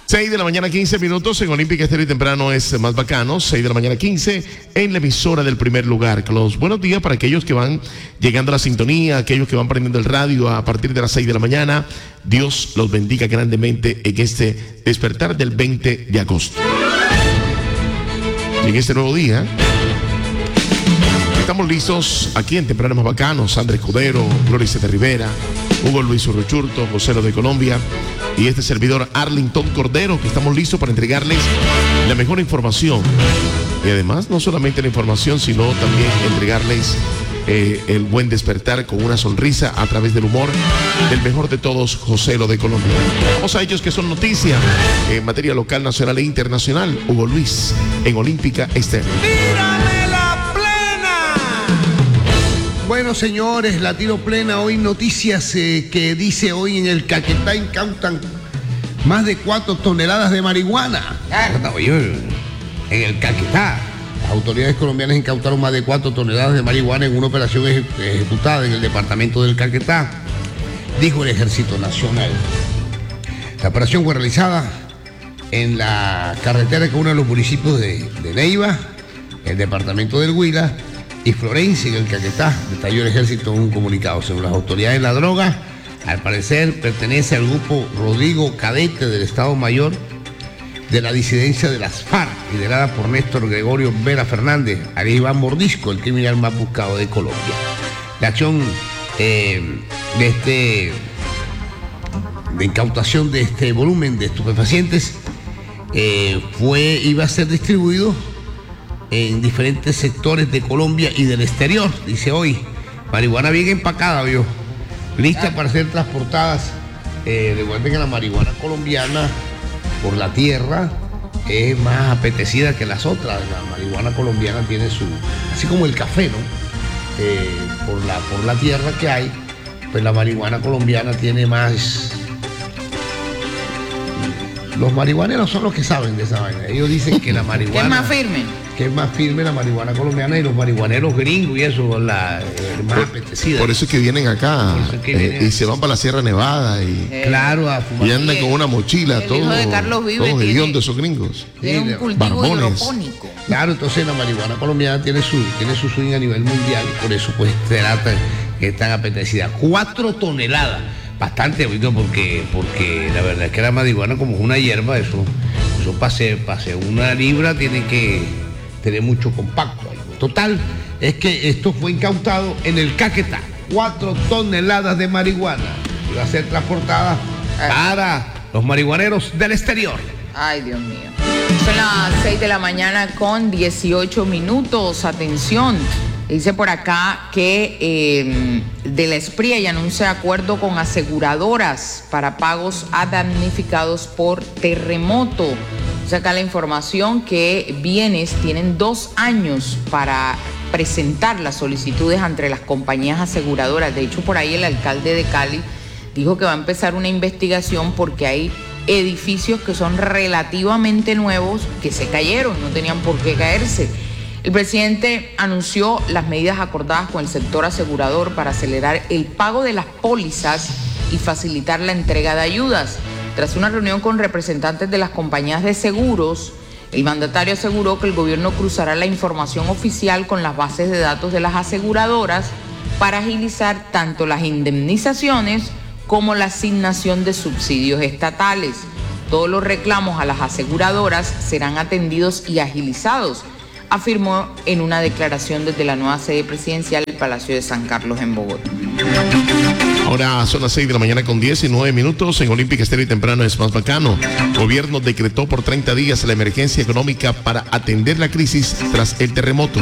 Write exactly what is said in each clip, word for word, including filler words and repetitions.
seis de la mañana, quince minutos. En Olímpica Estéreo y Temprano es más bacano. seis de la mañana, quince en la emisora del primer lugar. Los buenos días para aquellos que van llegando a la sintonía, aquellos que van prendiendo el radio a partir de las seis de la mañana. Dios los bendiga grandemente en este despertar del veinte de agosto. Y en este nuevo día, estamos listos aquí en Temprano Más Bacano. Sandra Escudero, Gloria de Rivera, Hugo Luis Urruchurto, José Lo de Colombia y este servidor Arlington Cordero, que estamos listos para entregarles la mejor información. Y además, no solamente la información, sino también entregarles eh, el buen despertar con una sonrisa a través del humor del mejor de todos, José Lo de Colombia. Vamos a ellos que son noticia en materia local, nacional e internacional. Hugo Luis en Olímpica Estéreo. Bueno, señores, la tiro plena. Hoy noticias eh, que dice hoy en el Caquetá incautan más de cuatro toneladas de marihuana. Ah, en el Caquetá. Las autoridades colombianas incautaron más de cuatro toneladas de marihuana en una operación eje- ejecutada en el departamento del Caquetá, dijo el Ejército Nacional. La operación fue realizada en la carretera con uno de los municipios de, de Neiva, el departamento del Huila y Florencia, en el Caquetá, detalló el ejército en un comunicado. Según las autoridades, la droga, al parecer, pertenece al grupo Rodrigo Cadete del Estado Mayor de la disidencia de las FARC, liderada por Néstor Gregorio Vera Fernández, alias Iván Mordisco, el criminal más buscado de Colombia. La acción eh, de este de incautación de este volumen de estupefacientes eh, fue iba a ser distribuido en diferentes sectores de Colombia y del exterior, dice hoy. Marihuana bien empacada, vio, lista para ser transportadas. Eh, recuerden que la marihuana colombiana por la tierra es más apetecida que las otras. La marihuana colombiana tiene su, así como el café, ¿no? Eh, por la, por la tierra que hay, pues la marihuana colombiana tiene más. Los marihuaneros son los que saben de esa vaina. Ellos dicen que la marihuana... ¿Qué es más firme? Que es más firme la marihuana colombiana, y los marihuaneros gringos y eso, la eh, más Por, apetecida. por eso es que vienen acá es que eh, vienen. y se van para la Sierra Nevada y, Eh, Claro, a fumar. y andan con una mochila, el hijo todo, de Carlos Vives todos tiene- hediondos esos gringos. Tiene Sí, un cultivo barbones. hidropónico. Claro, entonces la marihuana colombiana tiene su, tiene su swing a nivel mundial, por eso pues trata que es tan apetecida. Cuatro toneladas, bastante, oiga, porque, porque la verdad es que la marihuana como es una hierba, eso, eso pase, pase una libra tiene que tener mucho compacto. Total, es que esto fue incautado en el Caquetá. Cuatro toneladas de marihuana iba a ser transportada para los marihuaneros del exterior. Ay, Dios mío. Son las seis de la mañana con dieciocho minutos. Atención. Dice por acá que eh, de la Espría ya anuncia acuerdo con aseguradoras para pagos a damnificados por terremoto. Saca la información que bienes tienen dos años para presentar las solicitudes ante las compañías aseguradoras. De hecho, por ahí el alcalde de Cali dijo que va a empezar una investigación porque hay edificios que son relativamente nuevos que se cayeron, no tenían por qué caerse. El presidente anunció las medidas acordadas con el sector asegurador para acelerar el pago de las pólizas y facilitar la entrega de ayudas. Tras una reunión con representantes de las compañías de seguros, el mandatario aseguró que el gobierno cruzará la información oficial con las bases de datos de las aseguradoras para agilizar tanto las indemnizaciones como la asignación de subsidios estatales. Todos los reclamos a las aseguradoras serán atendidos y agilizados, afirmó en una declaración desde la nueva sede presidencial del Palacio de San Carlos en Bogotá. Ahora son las seis de la mañana con diecinueve minutos. En Olímpica Estéreo y Temprano es más bacano. Gobierno decretó por treinta días la emergencia económica para atender la crisis tras el terremoto.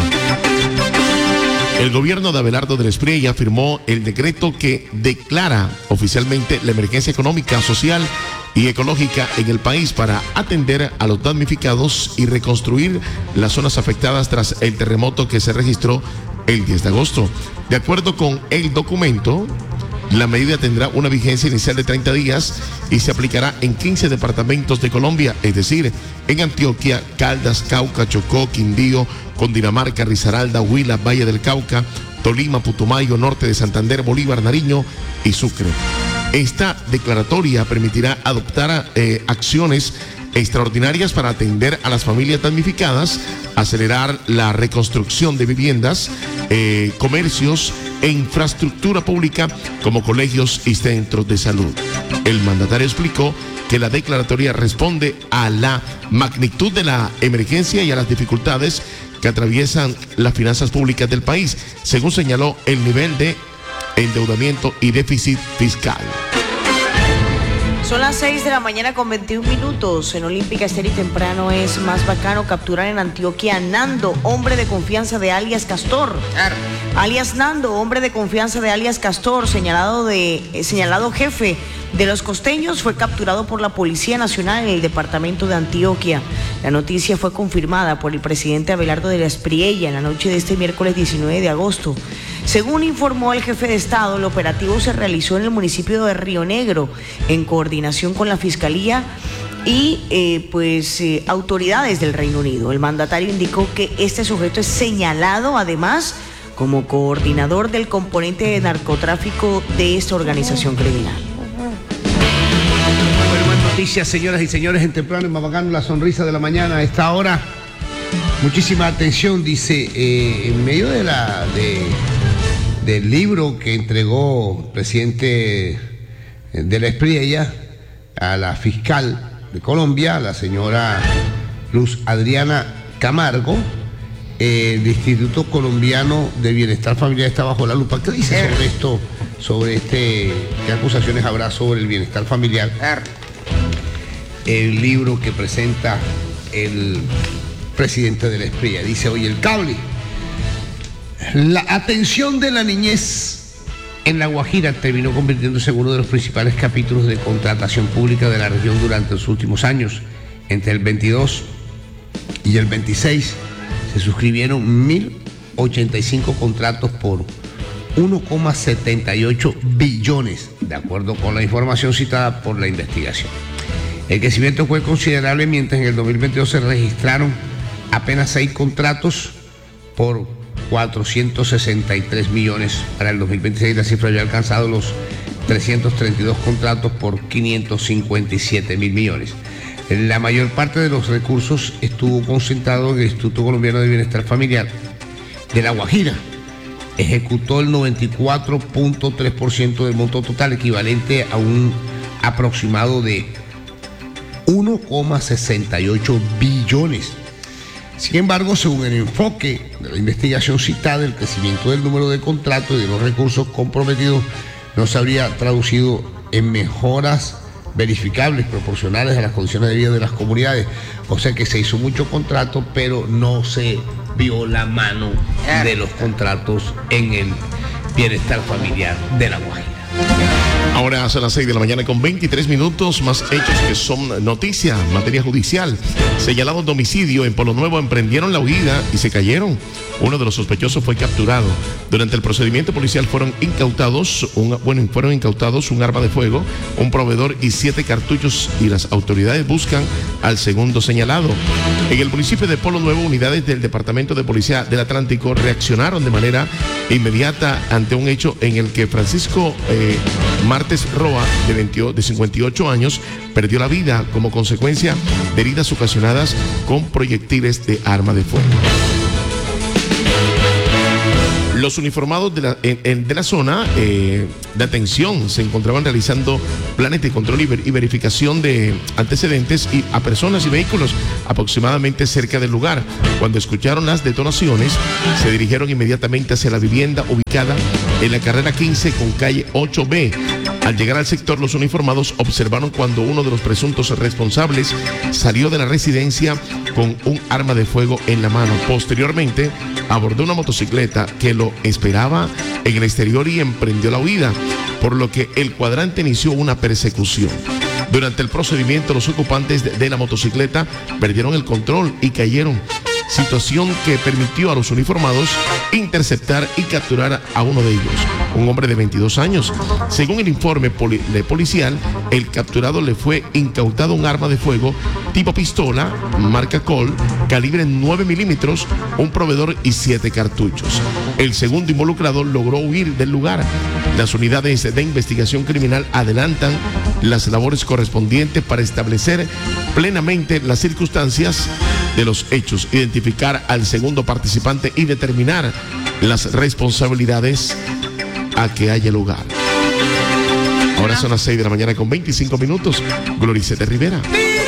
El gobierno de Abelardo del Espriella firmó el decreto que declara oficialmente la emergencia económica, social y ecológica en el país para atender a los damnificados y reconstruir las zonas afectadas tras el terremoto que se registró el diez de agosto. De acuerdo con el documento, la medida tendrá una vigencia inicial de treinta días y se aplicará en quince departamentos de Colombia, es decir, en Antioquia, Caldas, Cauca, Chocó, Quindío, Cundinamarca, Risaralda, Huila, Valle del Cauca, Tolima, Putumayo, Norte de Santander, Bolívar, Nariño y Sucre. Esta declaratoria permitirá adoptar eh, acciones extraordinarias para atender a las familias damnificadas, acelerar la reconstrucción de viviendas, eh, comercios e infraestructura pública como colegios y centros de salud. El mandatario explicó que la declaratoria responde a la magnitud de la emergencia y a las dificultades que atraviesan las finanzas públicas del país, según señaló el nivel de endeudamiento y déficit fiscal. Son las seis de la mañana con veintiún minutos. En Olímpica Estéreo y temprano es más bacano capturar en Antioquia a Nando, hombre de confianza de alias Castor. Alias Nando, hombre de confianza de alias Castor, señalado, de, eh, señalado jefe de los costeños, fue capturado por la Policía Nacional en el departamento de Antioquia. La noticia fue confirmada por el presidente Abelardo de la Espriella en la noche de este miércoles diecinueve de agosto. Según informó el jefe de Estado, el operativo se realizó en el municipio de Río Negro, en coordinación con la Fiscalía y eh, pues eh, autoridades del Reino Unido. El mandatario indicó que este sujeto es señalado además como coordinador del componente de narcotráfico de esta organización criminal. Bueno, buenas noticias, señoras y señores, en temprano y más bacano, la sonrisa de la mañana a esta hora. Muchísima atención, dice, eh, en medio de la de, del libro que entregó el presidente de la Espriella a la fiscal de Colombia, la señora Luz Adriana Camargo, eh, el Instituto Colombiano de Bienestar Familiar está bajo la lupa. ¿Qué dice sobre esto? Sobre este, ¿qué acusaciones habrá sobre el bienestar familiar? El libro que presenta el presidente de la Espriella. Dice hoy el cable: la atención de la niñez en La Guajira terminó convirtiéndose en uno de los principales capítulos de contratación pública de la región durante los últimos años. Entre el veintidós y el veintiséis se suscribieron mil ochenta y cinco contratos por uno coma setenta y ocho billones, de acuerdo con la información citada por la investigación. El crecimiento fue considerable, mientras en el dos mil veintidós se registraron apenas seis contratos por cuatrocientos sesenta y tres millones. Para el dos mil veintiséis la cifra había alcanzado los trescientos treinta y dos contratos por quinientos cincuenta y siete mil millones. La mayor parte de los recursos estuvo concentrado en el Instituto Colombiano de Bienestar Familiar de La Guajira. Ejecutó el noventa y cuatro punto tres por ciento del monto total, equivalente a un aproximado de uno coma sesenta y ocho billones. Sin embargo, según el enfoque de la investigación citada, el crecimiento del número de contratos y de los recursos comprometidos no se habría traducido en mejoras verificables proporcionales a las condiciones de vida de las comunidades. O sea que se hizo mucho contrato, pero no se vio la mano de los contratos en el bienestar familiar de La Guajira. Ahora son las seis de la mañana con veintitrés minutos, más hechos que son noticia, materia judicial. Señalados de homicidio en Polo Nuevo emprendieron la huida y se cayeron. Uno de los sospechosos fue capturado. Durante el procedimiento policial fueron incautados, un, bueno, fueron incautados un arma de fuego, un proveedor y siete cartuchos, y las autoridades buscan al segundo señalado. En el municipio de Polo Nuevo, unidades del Departamento de Policía del Atlántico reaccionaron de manera inmediata ante un hecho en el que Francisco eh, Martes Roa, de, veintiocho, de cincuenta y ocho años, perdió la vida como consecuencia de heridas ocasionadas con proyectiles de arma de fuego. Los uniformados de la, en, en, de la zona eh, de atención se encontraban realizando planes de control y, ver, y verificación de antecedentes y a personas y vehículos aproximadamente cerca del lugar. Cuando escucharon las detonaciones, se dirigieron inmediatamente hacia la vivienda ubicada en la carrera quince con calle ocho B. Al llegar al sector, los uniformados observaron cuando uno de los presuntos responsables salió de la residencia con un arma de fuego en la mano. Posteriormente, abordó una motocicleta que lo esperaba en el exterior y emprendió la huida, por lo que el cuadrante inició una persecución. Durante el procedimiento, los ocupantes de, de la motocicleta perdieron el control y cayeron situación que permitió a los uniformados interceptar y capturar a uno de ellos, un hombre de veintidós años. Según el informe poli de policial, el capturado le fue incautado un arma de fuego tipo pistola, marca Colt, calibre nueve milímetros, un proveedor y siete cartuchos. El segundo involucrado logró huir del lugar. Las unidades de investigación criminal adelantan las labores correspondientes para establecer plenamente las circunstancias de los hechos, identificar al segundo participante y determinar las responsabilidades a que haya lugar. Ahora son las seis de la mañana con veinticinco minutos. Gloricete Rivera.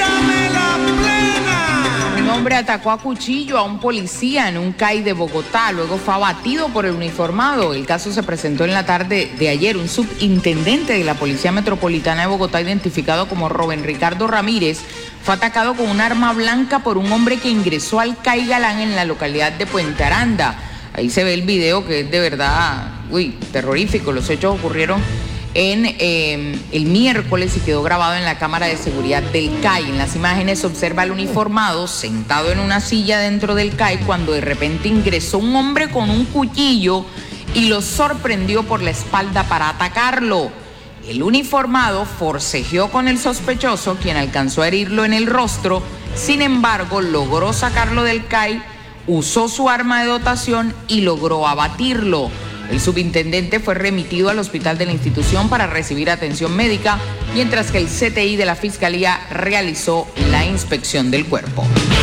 Un hombre atacó a cuchillo a un policía en un C A I de Bogotá, luego fue abatido por el uniformado. El caso se presentó en la tarde de ayer. Un subintendente de la Policía Metropolitana de Bogotá, identificado como Rubén Ricardo Ramírez, fue atacado con un arma blanca por un hombre que ingresó al C A I Galán en la localidad de Puente Aranda. Ahí se ve el video, que es de verdad, uy, terrorífico. Los hechos ocurrieron en eh, el miércoles y quedó grabado en la cámara de seguridad del C A I. En las imágenes se observa al uniformado sentado en una silla dentro del C A I cuando de repente ingresó un hombre con un cuchillo y lo sorprendió por la espalda para atacarlo. El uniformado forcejeó con el sospechoso, quien alcanzó a herirlo en el rostro. Sin embargo, logró sacarlo del C A I, usó su arma de dotación y logró abatirlo. El subintendente fue remitido al hospital de la institución para recibir atención médica, mientras que el C T I de la Fiscalía realizó la inspección del cuerpo.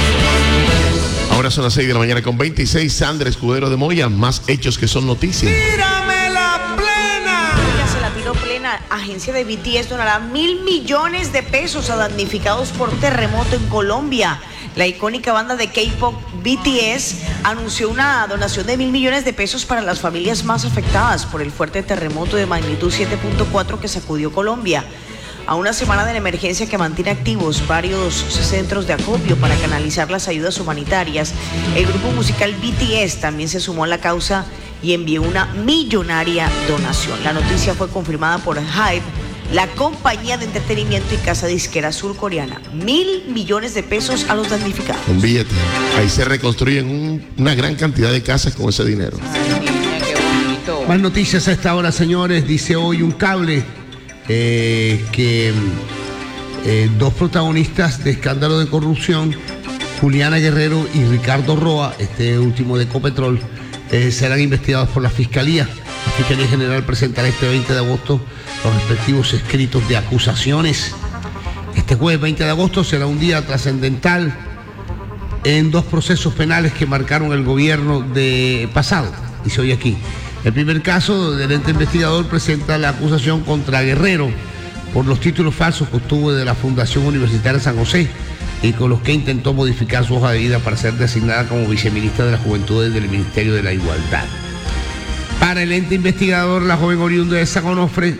Ahora son las seis de la mañana con veintiséis. Sandra Escudero de Moya, más hechos que son noticias. ¡Tírame la plena! Ya se la tiró plena. Agencia de B T S donará mil millones de pesos a damnificados por terremoto en Colombia. La icónica banda de K-pop B T S anunció una donación de mil millones de pesos para las familias más afectadas por el fuerte terremoto de magnitud siete punto cuatro que sacudió Colombia. A una semana de la emergencia que mantiene activos varios centros de acopio para canalizar las ayudas humanitarias, el grupo musical B T S también se sumó a la causa y envió una millonaria donación. La noticia fue confirmada por Hype, la compañía de entretenimiento y casa disquera surcoreana. Mil millones de pesos a los damnificados. Un billete. Ahí se reconstruyen un, una gran cantidad de casas con ese dinero. Ay, niña, qué bonito. Más noticias a esta hora, señores. Dice hoy un cable eh, que eh, dos protagonistas de escándalo de corrupción, Juliana Guerrero y Ricardo Roa, este último de Ecopetrol, eh, serán investigados por la Fiscalía. La Fiscalía General presentará este veinte de agosto los respectivos escritos de acusaciones. Este jueves veinte de agosto será un día trascendental en dos procesos penales que marcaron el gobierno de pasado, dice hoy aquí. El primer caso del ente investigador presenta la acusación contra Guerrero por los títulos falsos que obtuvo de la Fundación Universitaria San José y con los que intentó modificar su hoja de vida para ser designada como viceministra de las Juventudes del Ministerio de la Igualdad. Para el ente investigador, la joven oriunda de San Onofre,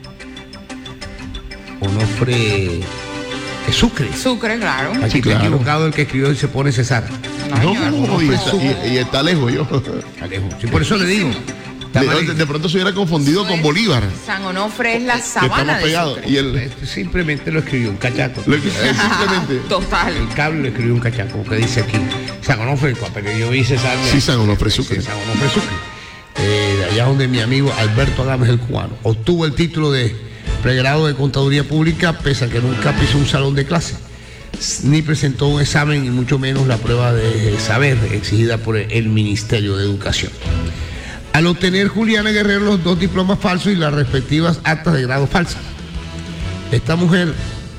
Onofre es Sucre. Sucre, claro. Aquí Sí, está claro. equivocado el que escribió y se pone César. No, yo no, y, está, y- y está lejos yo. Alejo. Sí, por eso le digo. Está mal- De, de pronto se hubiera confundido con Bolívar, San Onofre es la que sabana estamos de pegados. Sucre. Y el, Este simplemente lo escribió un cachaco. lo- eh, simplemente. Total. El cable lo escribió un cachaco, como que dice aquí. San Onofre, pero yo vi César. Sí, San Onofre, Sucre. Sí, San Onofre, Sucre. Eh, de allá donde mi amigo Alberto Adames, el cubano, obtuvo el título de pregrado de Contaduría Pública, pese a que nunca pisó un salón de clase, ni presentó un examen y mucho menos la prueba de saber exigida por el Ministerio de Educación. Al obtener Juliana Guerrero los dos diplomas falsos y las respectivas actas de grado falsas, esta mujer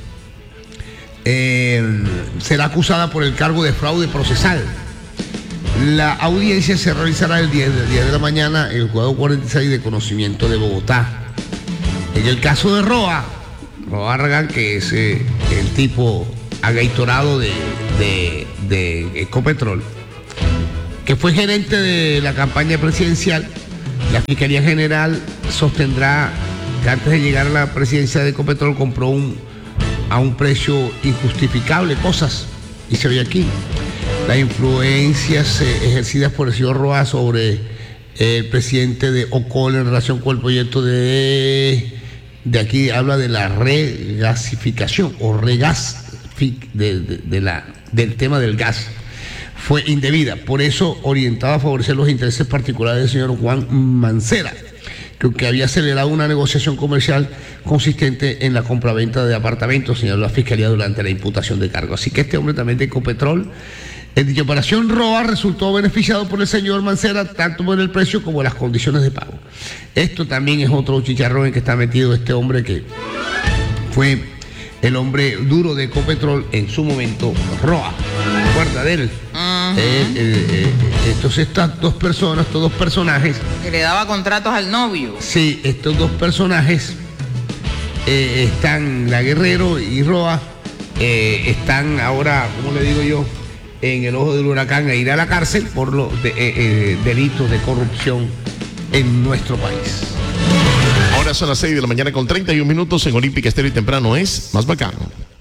eh, será acusada por el cargo de fraude procesal. La audiencia se realizará el diez, el diez de la mañana en el juzgado cuarenta y seis de conocimiento de Bogotá. En el caso de Roa, Roa Argan, que es eh, el tipo agaitorado de, de, de Ecopetrol, que fue gerente de la campaña presidencial, la Fiscalía General sostendrá que antes de llegar a la presidencia de Ecopetrol compró un, a un precio injustificable cosas, y se ve aquí. Las influencias eh, ejercidas por el señor Roa sobre eh, el presidente de Ocol en relación con el proyecto de, de aquí habla de la regasificación o regas de, de, de la, del tema del gas. fue indebida, por eso orientada a favorecer los intereses particulares del señor Juan Mancera, que, que había acelerado una negociación comercial consistente en la compraventa de apartamentos, señaló la Fiscalía durante la imputación de cargo. Así que este hombre también de Ecopetrol, en dicha operación Roa, resultó beneficiado por el señor Mancera, tanto por el precio como las condiciones de pago. Esto también es otro chicharrón en que está metido este hombre que fue el hombre duro de Ecopetrol en su momento, Roa. ¿Recuerda de él? Uh-huh. eh, eh, eh, entonces estas dos personas, estos dos personajes... Que le daba contratos al novio. Sí, estos dos personajes eh, están, la Guerrero y Roa, eh, están ahora, ¿cómo le digo yo?, en el ojo del huracán a ir a la cárcel por los de, eh, eh, delitos de corrupción en nuestro país. Ahora son las seis de la mañana con treinta y un minutos en Olímpica Estéreo y temprano es Más Bacano.